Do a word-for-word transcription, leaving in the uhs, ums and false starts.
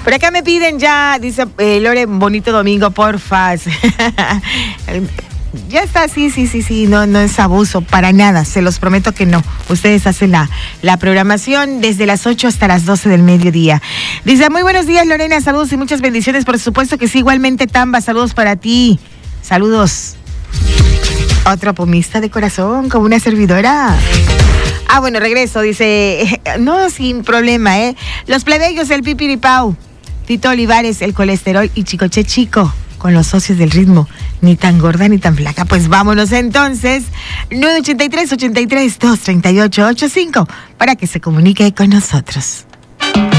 Por acá me piden ya, dice eh, Lore, bonito domingo, porfa. Ya está, sí, sí, sí, sí, no, no es abuso, para nada, se los prometo que no. Ustedes hacen la, la programación desde las ocho hasta las doce del mediodía. Dice, muy buenos días, Lorena, saludos y muchas bendiciones, por supuesto que sí, igualmente, Tamba, saludos para ti, saludos. Otro pomista de corazón, como una servidora. Ah, bueno, regreso, dice, no, sin problema, ¿eh? Los plebeyos, el pipiripau, Tito Olivares, el colesterol y Chicoche Chico, con los socios del ritmo, ni tan gorda ni tan flaca. Pues vámonos entonces, nueve ochenta y tres, ochenta y tres, dos treinta y ocho, ochenta y cinco, para que se comunique con nosotros.